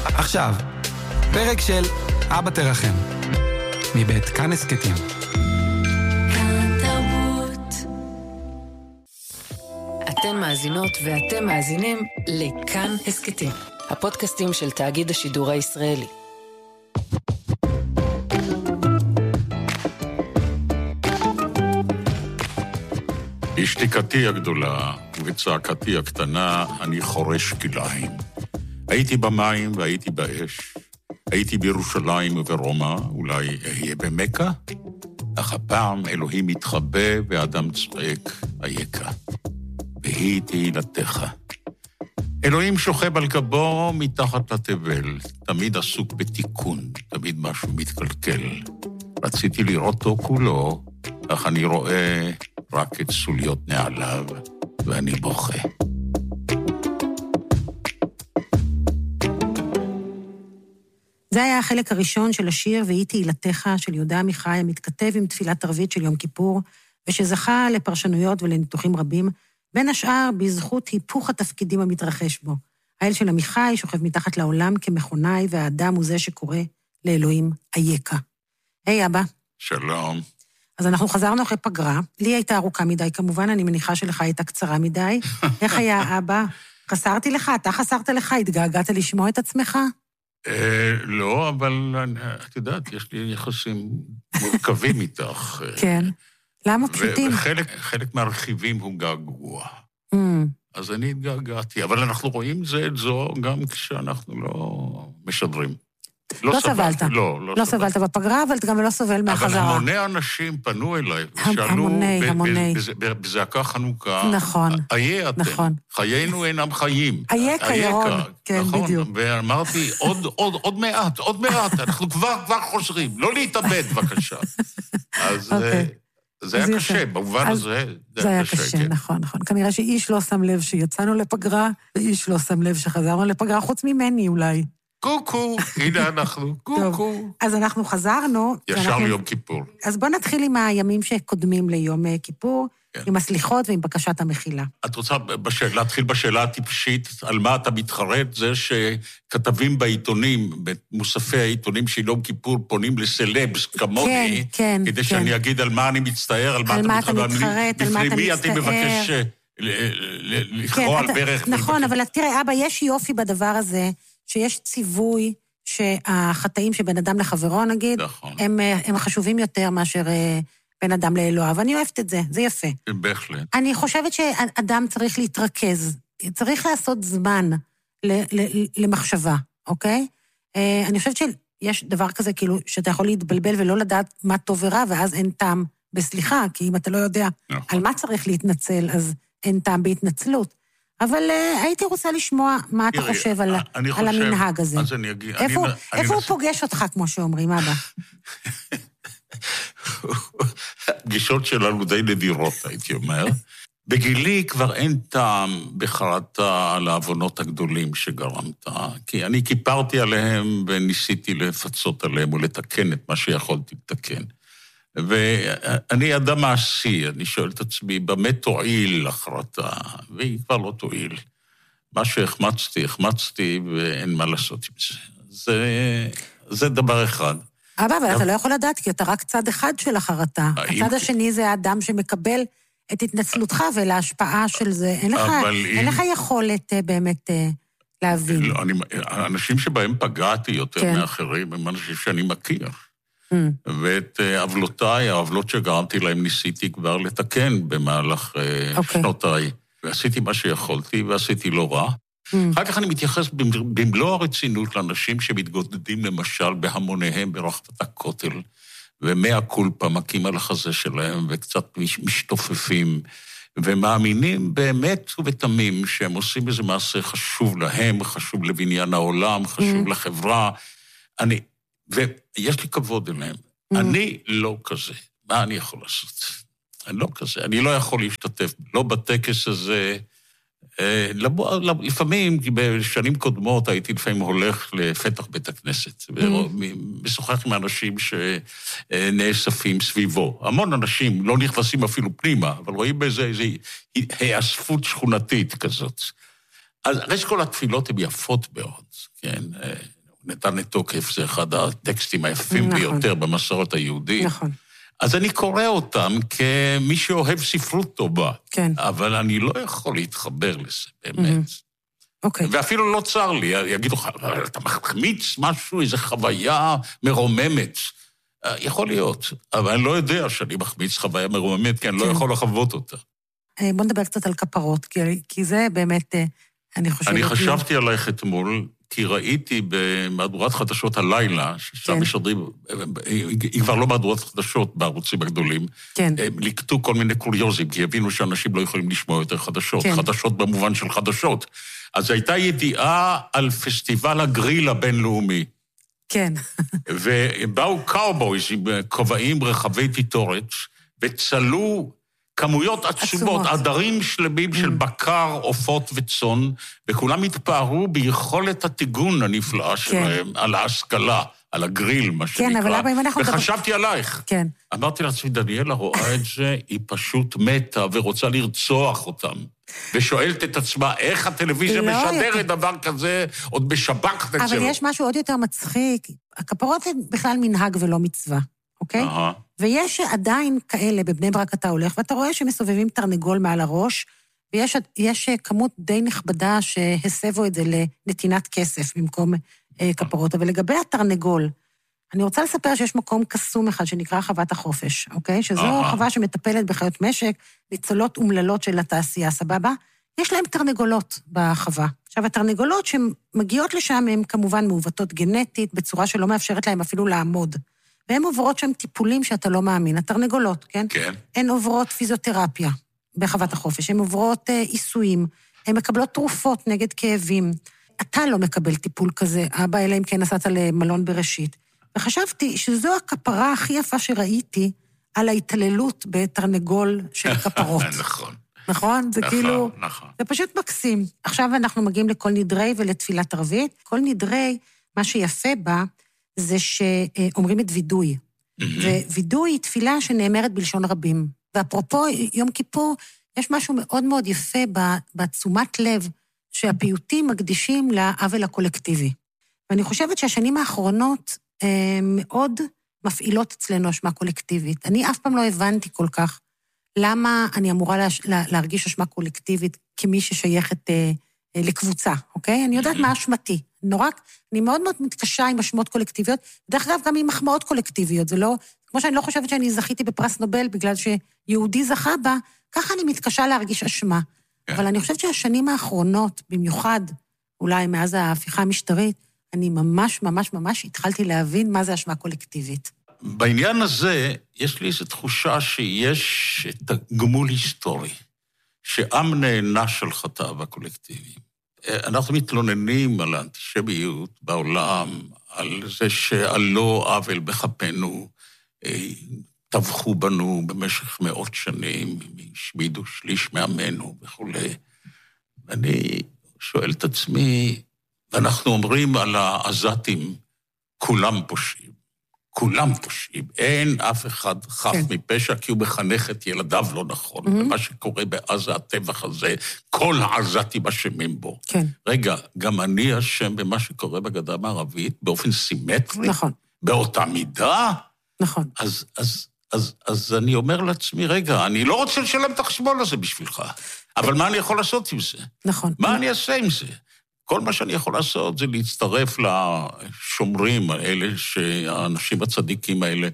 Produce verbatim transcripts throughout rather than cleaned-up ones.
עכשיו, פרק של אבא תרחם, מבית כאן הסכתים. כאן תרבות. אתן מאזינות ואתם מאזינים לכאן הסכתים, הפודקאסטים של תאגיד השידור הישראלי. בשתיקתי הגדולה ובצעקתי הקטנה אני חורש כליים. הייתי במים והייתי באש. הייתי בירושלים וברומא, אולי אהיה במכה? אך הפעם אלוהים מתחבא ואדם צועק, אייכה. והיא תהילתך. אלוהים שוכב על גבו מתחת לתבל, תמיד עסוק בתיקון, תמיד משהו מתקלקל. רציתי לראות אותו כולו, אך אני רואה רק את סוליות נעליו, ואני בוכה. זה היה החלק הראשון של השיר והיא תהילתך של יהודה עמיחי, המתכתב עם תפילת ערבית של יום כיפור, ושזכה לפרשנויות ולניתוחים רבים, בין השאר בזכות היפוך התפקידים המתרחש בו. האל של עמיחי שוכב מתחת לעולם כמכונאי, והאדם הוא זה שקורא לאלוהים אייכה. היי אבא. שלום. אז אנחנו חזרנו אחרי פגרה, לי הייתה ארוכה מדי, כמובן אני מניחה שלך הייתה קצרה מדי. איך היה אבא? חסרתי לך, אתה חסרת לך, התגעגעת לשמוע את עצמך? לא, אבל את יודעת, יש לי יחסים מורכבים איתך. כן. למה פשוטים? וחלק מהרכיבים הוא געגוע. אז אני התגעגעתי, אבל אנחנו רואים זה את זו גם כשאנחנו לא משדרים. לא סבלת. לא, לא סבלת בפגרה, אבל גם לא סובל מהחזרה. אבל המוני אנשים פנו אליי, ושאלו בזעקה חנוכה, נכון, איה אתם, נכון. חיינו אינם חיים. אייכה ירון, כן, בדיוק. ואמרתי, עוד מעט, עוד מעט, אנחנו כבר חוזרים, לא להתאבד, בבקשה. אז זה היה קשה, במובן הזה זה היה קשה, נכון, נכון. כנראה שאיש לא שם לב שיצאנו לפגרה, ואיש לא שם לב שחזרנו לפגרה, חוץ ממני אולי. קוקו, הנה אנחנו, קוקו. אז אנחנו חזרנו. ישר ליום כיפור. אז בוא נתחיל עם הימים שקודמים ליום כיפור, עם הסליחות ועם בקשת המחילה. את רוצה להתחיל בשאלה הטיפשית, על מה אתה מתחרט? זה שכתבים בעיתונים, במוספי העיתונים של יום כיפור, פונים לסלבס כמוני, כדי שאני אגיד על מה אני מצטער, על מה אתה מתחרט, על מה אתה מצטער. לפני מי אתה מבקש לקרוא על ברך. נכון, אבל תראה, אבא, יש יופי בדבר הזה, שיש ציווי שהחטאים שבין אדם לחברו, נגיד, נכון. הם, הם חשובים יותר מאשר בין אדם לאלוהיו, ואני אוהבת את זה, זה יפה. בהחלט. אני חושבת שאדם צריך להתרכז, צריך לעשות זמן ל, ל, למחשבה, אוקיי? אני חושבת שיש דבר כזה, כאילו, שאתה יכול להתבלבל ולא לדעת מה טוב ורע, ואז אין טעם בסליחה, כי אם אתה לא יודע נכון. על מה צריך להתנצל, אז אין טעם בהתנצלות. אבל uh, הייתי רוצה לשמוע מה אתה תראי, חושב על, על חושב, המנהג הזה. אז אני אגיד... איפה, אני, איפה אני הוא נס... פוגש אותך, כמו שאומרים, אבא? פגישות שלנו די נדירות, הייתי אומר. בגילי כבר אין טעם בחרטה על העוונות הגדולים שגרמת, כי אני כיפרתי עליהם וניסיתי לפצות עליהם ולתקן את מה שיכולתי לתקן. ואני אדם מעשי, אני שואל את עצמי, במה תועיל החרטה? והיא כבר לא תועיל. מה שהחמצתי, החמצתי, ואין מה לעשות עם זה. זה, זה דבר אחד. אבא, אבל אתה לא יכול לדעת, כי אתה רק צד אחד של החרטה. הצד השני זה האדם שמקבל את התנצלותך ולהשפעה של זה. אין לך, אין לך יכולת באמת להבין. לא, אני, האנשים שבהם פגעתי יותר מאחרים, הם אנשים שאני מכיר. ואת עוולותיי, העוולות שגרמתי להם ניסיתי כבר לתקן במהלך שנותיי. ועשיתי מה שיכולתי, ועשיתי לא רע. אחר כך אני מתייחס במלוא הרצינות לאנשים שמתגודדים למשל בהמוניהם ברחבת הכותל, ומאה קולפה מכים על החזה שלהם, וקצת משתופפים, ומאמינים באמת ובתמים שהם עושים איזה מעשה חשוב להם, חשוב לבניין העולם, חשוב לחברה. אני... ויש לי כבוד אליהם. Mm-hmm. אני לא כזה. מה אני יכול לעשות? אני לא כזה. אני לא יכול להשתתף, לא בטקס הזה. אה, לפעמים, בשנים קודמות, הייתי לפעמים הולך לפתח בית הכנסת, ומשוחח עם אנשים שנאספים סביבו. המון אנשים לא נכנסים אפילו פנימה, אבל רואים באיזה האספות שכונתית כזאת. אז ראש כל התפילות הן יפות מאוד, כן? נתן לתוקף, זה אחד הטקסטים היפים נכון. ביותר במסורת היהודית. נכון. אז אני קורא אותם כמי שאוהב ספרות טובה. כן. אבל אני לא יכול להתחבר לזה, באמת. אוקיי. ואפילו לא צר לי, יגידו לך, אתה מחמיץ משהו, איזו חוויה מרוממת. יכול להיות, אבל אני לא יודע שאני מחמיץ חוויה מרוממת, כי אני לא יכול לחוות אותה. בוא נדבר קצת על כפרות, כי זה באמת, אני חושבת... אני חשבתי עלייך אתמול, כי ראיתי במהדורת חדשות הלילה, ששם משדרים, היא כבר לא מהדורת חדשות בערוצים הגדולים, לקטו כל מיני קוריוזים, כי הבינו שאנשים לא יכולים לשמוע יותר חדשות, חדשות במובן של חדשות. אז הייתה ידיעה על פסטיבל הגריל הבינלאומי. כן. ובאו קאובויז עם כובעים רחבי תיתורת, וצלו כמויות עצומות, עדרים שלמים של בקר, עופות וצאן, וכולם התפארו ביכולת התיגון הנפלאה שלהם, על ההשכלה, על הגריל, מה שנקרא. וחשבתי עלייך. כן. אמרתי לעצמי, דניאלה רואה את זה, היא פשוט מתה ורוצה לרצוח אותם. ושואלת את עצמה, איך הטלוויזיה משדרת דבר כזה, עוד בשב"כ תצלו. אבל יש משהו עוד יותר מצחיק. הכפרות הן בכלל מנהג ולא מצווה, אוקיי? ויש עדיין כאלה, בבני ברק אתה הולך, ואתה רואה שמסובבים תרנגול מעל הראש, ויש כמות די נכבדה שהסבו את זה לנתינת כסף במקום כפרות. אבל לגבי התרנגול, אני רוצה לספר שיש מקום קסום אחד שנקרא חוות החופש, אוקיי? שזו חווה שמטפלת בחיות משק, ניצולות אומללות של התעשייה, סבבה? יש להם תרנגולות בחווה. עכשיו, התרנגולות שמגיעות לשם הן כמובן מעוותות גנטית, בצורה שלא מאפשרת להם אפילו לעמוד. והן עוברות שם טיפולים שאתה לא מאמין. התרנגולות, כן? כן. הן עוברות פיזיותרפיה בחוות החופש, הן עוברות אה, עיסויים, הן מקבלות תרופות נגד כאבים. אתה לא מקבל טיפול כזה, אבא, אלא אם כן נסעת למלון בראשית. וחשבתי שזו הכפרה הכי יפה שראיתי על ההתעללות בתרנגול של כפרות. נכון. נכון? זה נכון, כאילו... נכון. זה פשוט מקסים. עכשיו אנחנו מגיעים לכל נדרי ולתפילת ערבית. כל נדרי, מה שיפה בה, זה שאומרים את וידוי. ווידוי היא תפילה שנאמרת בלשון רבים. ואפרופו יום כיפור, יש משהו מאוד מאוד יפה בתשומת לב שהפיוטים מקדישים לעוול הקולקטיבי. ואני חושבת שהשנים האחרונות מאוד מפעילות אצלנו אשמה קולקטיבית. אני אף פעם לא הבנתי כל כך למה אני אמורה להרגיש אשמה קולקטיבית כמי ששייכת לקבוצה, אוקיי? אני יודעת מה אשמתי. נורא, אני מאוד מאוד מתקשה עם אשמות קולקטיביות, ודרך אגב גם עם מחמאות קולקטיביות, זה לא, כמו שאני לא חושבת שאני זכיתי בפרס נובל בגלל שיהודי זכה בה, ככה אני מתקשה להרגיש אשמה. אבל אני חושבת שהשנים האחרונות, במיוחד, אולי מאז ההפיכה המשטרית, אני ממש ממש ממש התחלתי להבין מה זה אשמה קולקטיבית. בעניין הזה, יש לי איזו תחושה שיש את הגמול היסטורי, שעם נענש על חטאיו הקולקטיביים. אנחנו מתלוננים על האנטישמיות בעולם, על זה שעל לא עוול בכפנו, טבחו בנו במשך מאות שנים, השמידו שליש מעמנו וכו'. ואני שואל את עצמי, ואנחנו אומרים על העזתים, כולם פושעים, כולם פושעים, אין אף אחד חף כן. מפשע, כי הוא מחנך את ילדיו לא נכון, mm-hmm. ומה שקורה בעזה, הטבח הזה, כל העזתים אשמים בו. כן. רגע, גם אני אשם במה שקורה בגדה המערבית, באופן סימטרי, נכון. באותה מידה, נכון. אז, אז, אז, אז אני אומר לעצמי, רגע, אני לא רוצה לשלם את החשבון הזה בשבילך, אבל מה אני יכול לעשות עם זה? נכון. מה אני אעשה עם זה? כל מה שאני יכול לעשות זה להצטרף לשומרים האלה, שהאנשים הצדיקים האלה,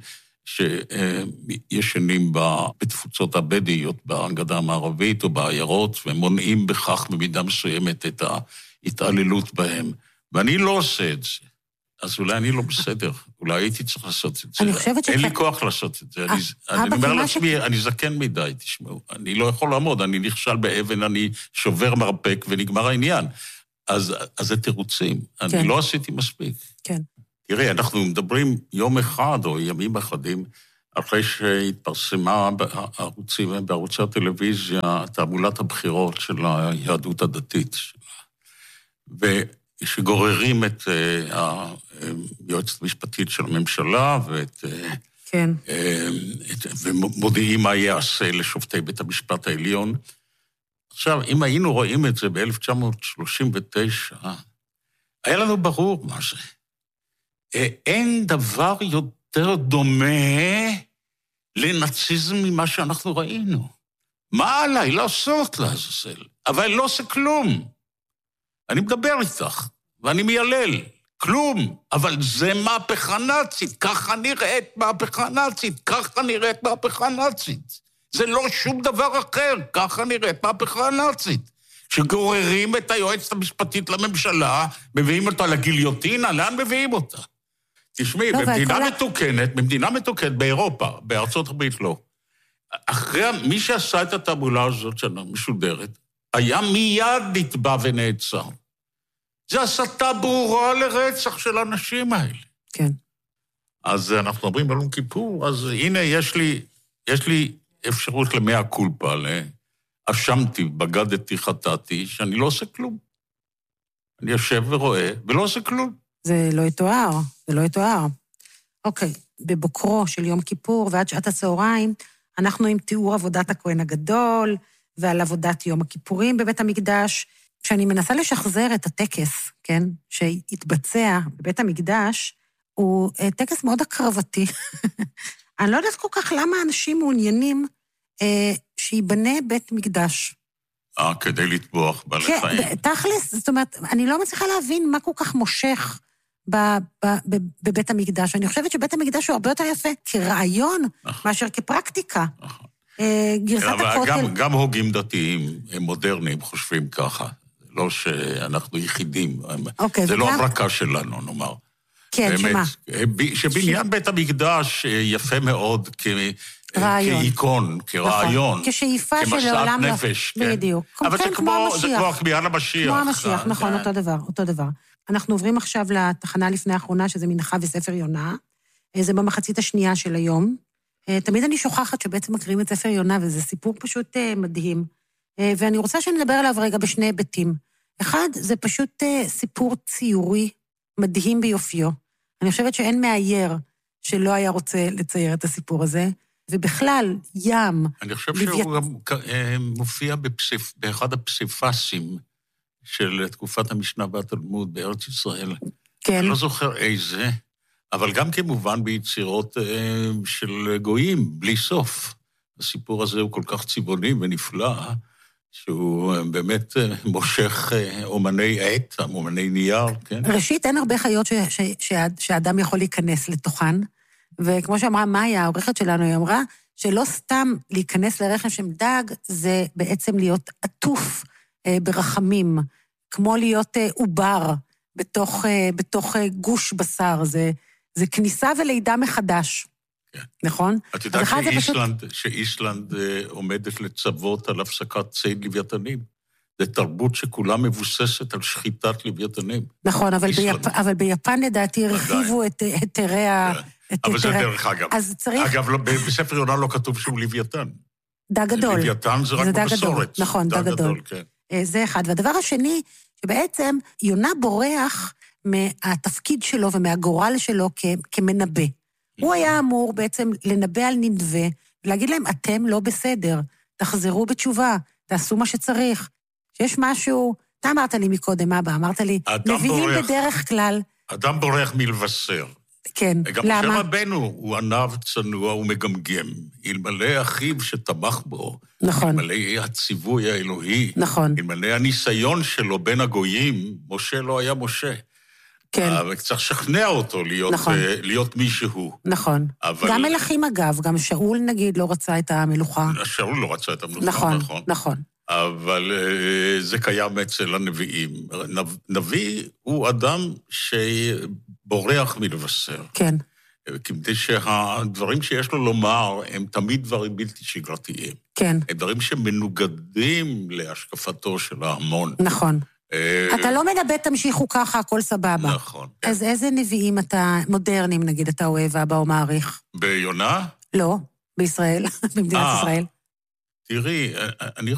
שישנים בתפוצות הבדיות, בגדה המערבית או בעיירות, ומונעים בכך במידה מסוימת את ההתעללות בהם. ואני לא עושה את זה. אז אולי אני לא בסדר, אולי הייתי צריך לעשות את זה. אני חושבת אין לי כוח לעשות את זה. אני אומר לעצמי, אני זקן מדי, תשמעו. אני לא יכול לעמוד, אני נכשל באבן, אני שובר מרפק ונגמר העניין. אז, אז זה תירוצים. כן. אני לא עשיתי מספיק. כן. תראי, אנחנו מדברים יום אחד או ימים אחדים, אחרי שהתפרסמה בערוצים, בערוצי הטלוויזיה, תעמולת הבחירות של היהדות הדתית שלה. ושגוררים את היועצת המשפטית של הממשלה, ואת... כן. את, ומודיעים מה יעשה לשופטי בית המשפט העליון. עכשיו, אם היינו רואים את זה ב-אלף תשע מאות שלושים ותשע, היה לנו ברור מה זה. אין דבר יותר דומה לנאציזם ממה שאנחנו ראינו. מה עליי לעשות לעזאזל? אבל לא עושה כלום. אני מדבר איתך, ואני מיילל. כלום, אבל זה מהפכה נאצית, ככה נראית מהפכה נאצית, ככה נראית מהפכה נאצית. זה לא שום דבר אחר, ככה נראית מהפכה נאצית. שגוררים את היועצת המשפטית לממשלה, מביאים אותה לגיליוטינה, לאן מביאים אותה? תשמעי, לא, במדינה והכל... מתוקנת, במדינה מתוקנת באירופה, בארצות הברית לא. אחרי, מי שעשה את התעמולה הזאת שנה משודרת, היה מיד נתבע ונעצר. זה הסתה ברורה לרצח של האנשים האלה. כן. אז אנחנו מדברים על יום כיפור, אז הנה יש לי, יש לי אפשרות למאה קולפה, אשמתי, בגדתי, חטאתי, שאני לא עושה כלום. אני יושב ורואה, ולא עושה כלום. זה לא יתואר, זה לא יתואר. אוקיי, בבוקרו של יום כיפור ועד שעת הצהריים, אנחנו עם תיאור עבודת הכהן הגדול, ועל עבודת יום הכיפורים בבית המקדש, כשאני מנסה לשחזר את הטקס, כן, שהתבצע בבית המקדש, הוא טקס מאוד הקרבתי. אני לא יודעת כל כך למה אנשים מעוניינים אה, שיבנה בית מקדש. אה, כדי לטבוח בעלי כן, חיים. תכלס, זאת אומרת, אני לא מצליחה להבין מה כל כך מושך ב, ב, ב, בבית המקדש. אני חושבת שבית המקדש הוא הרבה יותר יפה כרעיון, נכון. מאשר כפרקטיקה. נכון. אה, גרסת הכותל... גם, גם הוגים דתיים, הם מודרניים, חושבים ככה. לא שאנחנו יחידים. אוקיי, זה וגם... לא הברקה שלנו, נאמר. כן, באמת, שמה? שבניין ש... בית המקדש יפה מאוד כ... כאיקון, כרעיון. נכון. כשאיפה של העולם... כמשאת נפש, כן. בדיוק. אבל כן, זה כמו המשיח. זה כמו הכמיהה למשיח. כמו המשיח, נכון, אותו דבר, אותו דבר. אנחנו עוברים עכשיו לתחנה לפני האחרונה, שזה מנחה וספר יונה. זה במחצית השנייה של היום. תמיד אני שוכחת שבעצם מקריאים את ספר יונה, וזה סיפור פשוט מדהים. ואני רוצה שנדבר עליו רגע בשני היבטים. אחד, זה פשוט סיפור ציורי מדהים ביופיו. אני חושבת שאין מאייר שלא היה רוצה לצייר את הסיפור הזה, ובכלל, ים... אני חושב לווית... שהוא גם מופיע בפסיפ... באחד הפסיפסים של תקופת המשנה והתלמוד בארץ ישראל. כן. אני לא זוכר איזה, אבל גם כמובן ביצירות של גויים, בלי סוף. הסיפור הזה הוא כל כך צבעוני ונפלא, שהוא באמת מושך אומני עט, אומני נייר, כן? ראשית, אין הרבה חיות ש, ש, ש, שהאדם יכול להיכנס לתוכן, וכמו שאמרה מאיה, העורכת שלנו, היא אמרה, שלא סתם להיכנס לרחם שם דג, זה בעצם להיות עטוף אה, ברחמים, כמו להיות אה, עובר בתוך, אה, בתוך אה, גוש בשר, זה, זה כניסה ולידה מחדש. כן. נכון? את יודעת שאיסלנד, פשוט... שאיסלנד אה, עומדת לצוות על הפסקת ציד לוויתנים. זה תרבות שכולה מבוססת על שחיטת לוויתנים. נכון, אבל, ביפ... אבל ביפן לדעתי הרחיבו את היתרי ה... אבל זה דרך אגב. צריך... אגב, לא, בספר יונה לא כתוב שהוא לוויתן. דג גדול. לוויתן זה רק זה בבשורת. נכון, דג, דג גדול. גדול כן. זה אחד. והדבר השני, שבעצם יונה בורח מהתפקיד שלו ומהגורל שלו כ... כמנבא. הוא היה אמור בעצם לנבא על נדווה, ולהגיד להם, אתם לא בסדר, תחזרו בתשובה, תעשו מה שצריך. שיש משהו, אתה אמרת לי מקודם, אבא, אמרת לי, נביאים בדרך כלל... אדם בורח מלבשר. כן, גם למה? גם רבנו הוא ענב צנוע ומגמגם, אלמלא אחיו שתמך בו, נכון. אלמלא הציווי האלוהי, נכון. אלמלא הניסיון שלו בין הגויים, משה לא היה משה. כן. וצריך לשכנע אותו להיות, נכון. להיות מישהו. נכון. אבל... גם מלכים אגב, גם שאול נגיד לא רצה את המלוכה. שאול לא רצה את המלוכה, נכון. נכון. נכון. אבל זה קיים אצל הנביאים. נביא הוא אדם שבורח מלבשר. כן. כדי שהדברים שיש לו לומר הם תמיד דברים בלתי שגרתיים. כן. הם דברים שמנוגדים להשקפתו של ההמון. נכון. אתה לא מדבר, תמשיכו ככה, הכל סבבה. נכון. אז איזה נביאים אתה, מודרניים נגיד, אתה אוהב, אבא או מעריך? ביונה? לא, בישראל, במדינת ישראל. תראי, אני